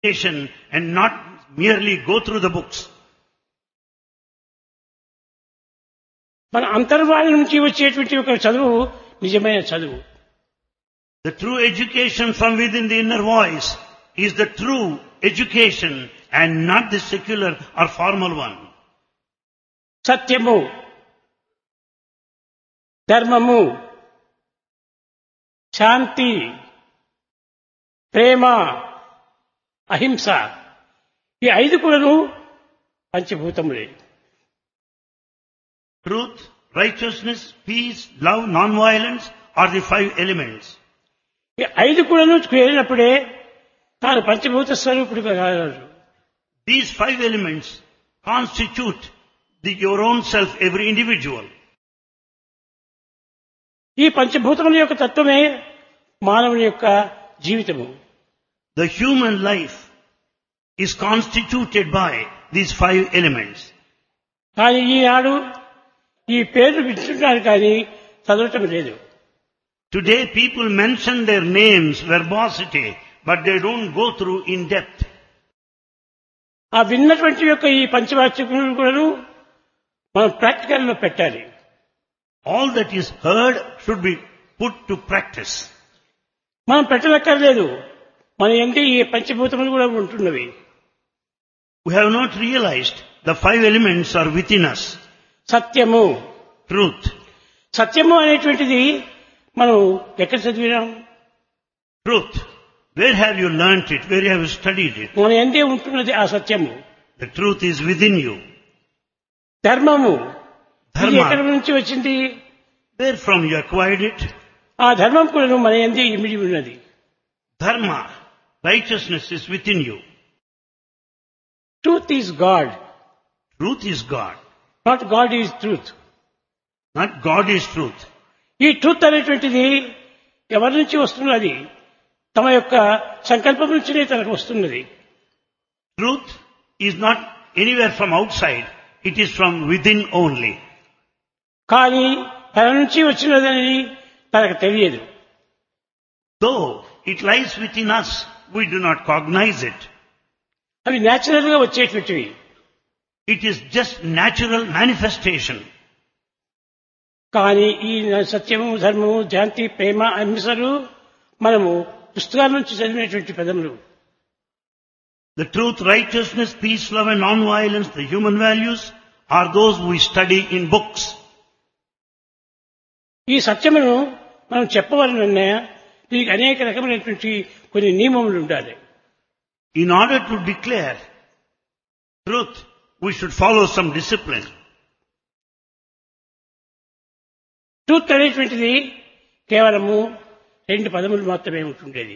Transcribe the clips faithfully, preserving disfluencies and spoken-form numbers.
and not merely go through the books. మన అంతర్వాణి నుంచి వచ్చేటువంటి ఒక చదువు నిజమైన చదువు. The true education from within the inner voice is the true education and not the secular or formal one. సత్యము, ధర్మము, శాంతి, ప్రేమ, అహింస ఈ ఐదు కూడాను పంచభూతములే. Truth, righteousness, peace, love, non-violence are the five elements. ఈ ఐదు కూడాను చేరినప్పుడే తాను పంచభూత స్వరూపుడు కాగలరు. These five elements constitute the, your own self, every individual. ఈ పంచభూతముల యొక్క తత్వమే మానవుని యొక్క జీవితము. The human life is constituted by these five elements. కానీ ఈనాడు ఈ పేర్లు వింటున్నారు కానీ చదవటం లేదు. Today people mention their names, verbosity, but they don't go through in depth. ఆ విన్నటువంటి యొక్క ఈ పంచవాక్యములను కూడాను మనం ప్రాక్టికల్ లో పెట్టాలి. All that is heard should be put to practice. మనం పెట్టనక్కర్లేదు, మన ఎందు ఈ పంచభూతములు కూడా ఉంటున్నవి. We have not realized the five elements are within us. సత్యము, Truth. సత్యము అనేటువంటిది మనం ఎక్కడ చదివినాం? Truth. Where have you learnt it? Where have you studied it? మన ఎందే ఉంటున్నది ఆ సత్యము. The truth is within you. ధర్మము, ఇది ఎక్కడి Dharma. నుంచి వచ్చింది? Where from you acquired it? ఆ ధర్మం కూడా మన ఎందే ఇమిడి ఉన్నది. Dharma. Righteousness is within you. Truth is God, Truth is God. Not God is truth. Not God is truth. ఈ ట్రూత్ అనేటువంటిది ఎవరి నుంచి వస్తున్నది? తమ యొక్క సంకల్పం నుంచినే తనకు వస్తున్నది. Truth is not anywhere from outside. It is from within only. కానీ తన నుంచి వచ్చినదని తనకు తెలియదు. Though it lies within us, we do not cognize it. అవి న్యాచురల్ గా వచ్చేటువంటివి. It is just natural manifestation. కానీ ఈ సత్యము, ధర్మము, శాంతి, ప్రేమ, అహింసలు మనము పుస్తకాల నుంచి చదివినటువంటి పదములు. The truth, righteousness, peace, love and non-violence, the human values, are those we study in books. ఈ సత్యమును మనం చెప్పవలనన్నా దీనికి అనేక రకమైనటువంటి కొన్ని నియమములు ఉండాలి. In order to declare truth, we should follow some discipline. Truth అనేటువంటిది కేవలము రెండు పదములు మాత్రమే ఉంటుండేది.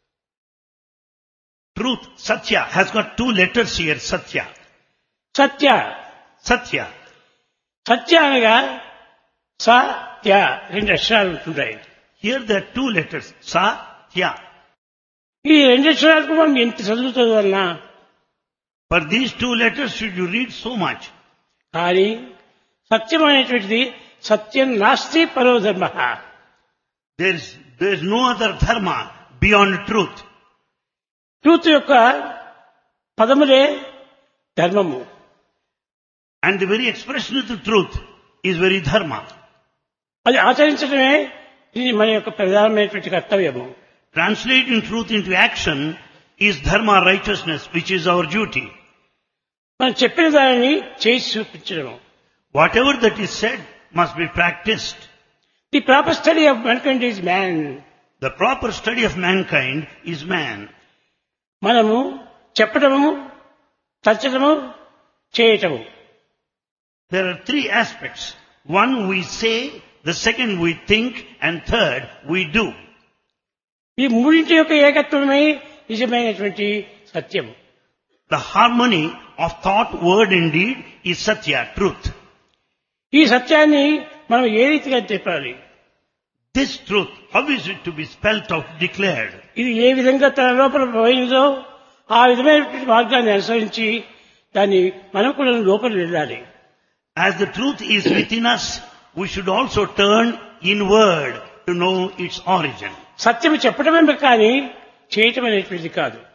Truth, Satya, has got two letters here, Satya. Satya, Satya. సత్య అనగా సత్య రెండు అక్షరాలు ఉంటుంటాయి. Here there are two letters, Satya. ఈ రెండు అక్షరాలకు మనం ఎంత చదువుతుంది వలన, For these two letters should you read so much? కానీ సత్యం అనేటువంటిది సత్యం నాస్తి పరో ధర్మ. There is, there is no other dharma beyond truth. Truth యొక్క పదములే ధర్మము. And the very expression of the truth is very dharma. అది ఆచరించడమే ఇది మన యొక్క ప్రధానమైనటువంటి కర్తవ్యము. Translating truth into action is dharma, righteousness, which is our duty. మనం చెప్పిన దానిని చేసి చూపించడము. Whatever that is said must be practiced. The proper study of mankind is man. The proper study of mankind is man. మనము చెప్పడము, తచ్చడము, చేయటము. There are three aspects. One we say, the second we think, and third we do. ఈ మూడింటి యొక్క ఏకత్వమే నిజమైనటువంటి సత్యం. The harmony of thought, word and deed is satya, truth. ఈ సత్యాన్ని మనం ఏ రీతిగా చెప్పాలి? This truth, how is it to be spelt out, declared? ఇది ఏ విధంగా తన లోపల పోయిందో ఆ విధమైనటువంటి మార్గాన్ని అనుసరించి దాన్ని మనం కూడా లోపల వెళ్ళాలి. As the truth is within us, we should also turn inward to know its origin. సత్యం చెప్పడమే కానీ చేయటం అనేటువంటిది కాదు.